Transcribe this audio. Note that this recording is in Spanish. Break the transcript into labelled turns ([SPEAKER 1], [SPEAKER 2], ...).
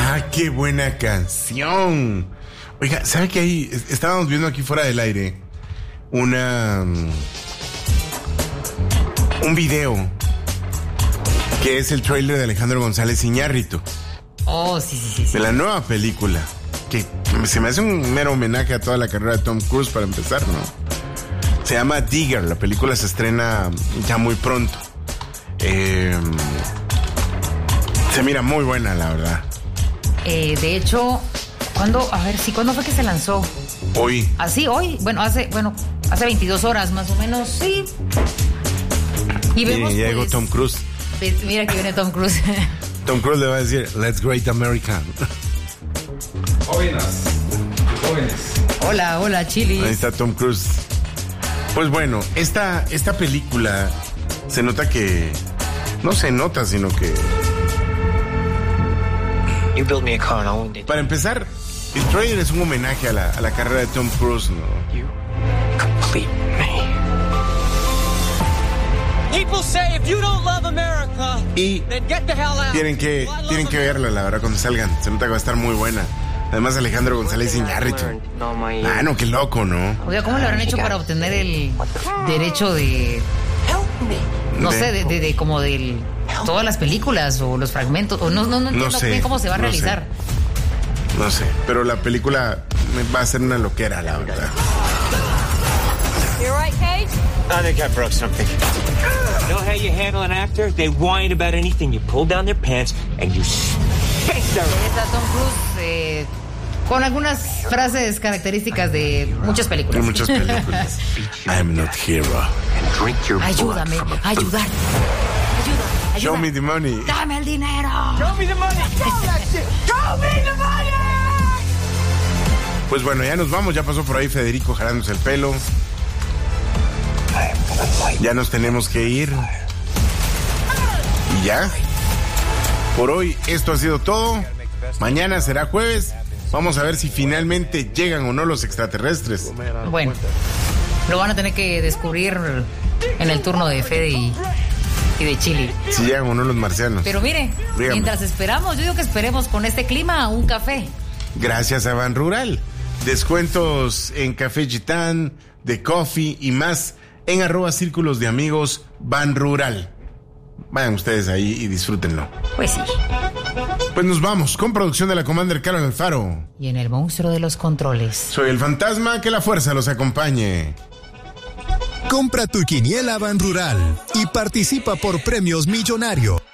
[SPEAKER 1] Ah, qué buena canción. Oiga, ¿sabe qué hay? Estábamos viendo aquí fuera del aire un video que es el tráiler de Alejandro González Iñárritu.
[SPEAKER 2] Oh, sí.
[SPEAKER 1] De la nueva película, que se me hace un mero homenaje a toda la carrera de Tom Cruise para empezar, ¿no? Se llama Digger, la película se estrena ya muy pronto. Se mira muy buena, la verdad.
[SPEAKER 2] De hecho, ¿cuándo fue que se lanzó?
[SPEAKER 1] Hoy.
[SPEAKER 2] ¿Así? ¿Hoy? Hace 22 horas más o menos, sí. Y vemos,
[SPEAKER 1] ya llegó Tom Cruise.
[SPEAKER 2] Mira que viene Tom Cruise.
[SPEAKER 1] Tom Cruise le va a decir, Let's Great America.
[SPEAKER 3] Jóvenes.
[SPEAKER 2] Hola, Chili.
[SPEAKER 1] Ahí está Tom Cruise. Pues bueno, esta película se nota que... No se nota, sino que...
[SPEAKER 4] You build me a car and I won't.
[SPEAKER 1] Para empezar, el trailer es un homenaje a la carrera de Tom Cruise, ¿no?
[SPEAKER 4] You complete me.
[SPEAKER 5] People say if you don't love America,
[SPEAKER 1] Y
[SPEAKER 5] then get the hell out.
[SPEAKER 1] tienen que verla, la verdad, cuando salgan. Se nota que va a estar muy buena. Además, Alejandro González Iñárritu. Ah, no, qué loco, ¿no?
[SPEAKER 2] Oiga, ¿cómo lo habrán hecho para obtener el derecho de... No sé, de como de todas las películas o los fragmentos? O no entiendo bien cómo se va a realizar.
[SPEAKER 1] No sé, pero la película va a ser una loquera, la verdad.
[SPEAKER 5] You right, Cage?
[SPEAKER 4] I think I broke something.
[SPEAKER 5] You know how you handle an actor? They whine about anything. You pull down their pants and you spank their...
[SPEAKER 2] Está Tom Cruise con algunas frases características de muchas películas.
[SPEAKER 1] En muchas películas. I'm not hero.
[SPEAKER 4] Drink your
[SPEAKER 2] Ayúdame, ayuda.
[SPEAKER 1] Show me the money.
[SPEAKER 2] Dame el dinero.
[SPEAKER 5] Show me the money. Show that shit. Show me the money.
[SPEAKER 1] Pues bueno, ya nos vamos. Ya pasó por ahí Federico jalándose el pelo. Ya nos tenemos que ir. Y ya. Por hoy esto ha sido todo. Mañana será jueves. Vamos a ver si finalmente llegan o no los extraterrestres.
[SPEAKER 2] Bueno, lo van a tener que descubrir en el turno de Fede y de Chili.
[SPEAKER 1] Si llegan o no los marcianos.
[SPEAKER 2] Pero mire,
[SPEAKER 1] dígame.
[SPEAKER 2] Mientras esperamos, yo digo que esperemos con este clima un café.
[SPEAKER 1] Gracias a Ban Rural. Descuentos en Café Gitán, de Coffee y más en @círculos de amigos Ban Rural. Vayan ustedes ahí y disfrútenlo.
[SPEAKER 2] Pues sí.
[SPEAKER 1] Pues nos vamos, con producción de la Commander Carol Alfaro.
[SPEAKER 2] Y en el monstruo de los controles.
[SPEAKER 1] Soy el fantasma, que la fuerza los acompañe.
[SPEAKER 6] Compra tu quiniela Ban Rural y participa por premios millonarios.